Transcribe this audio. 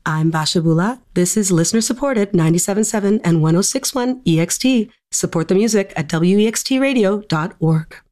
I'm Basha Bula. This is listener-supported 97.7 and 106.1 EXT. Support the music at wextradio.org.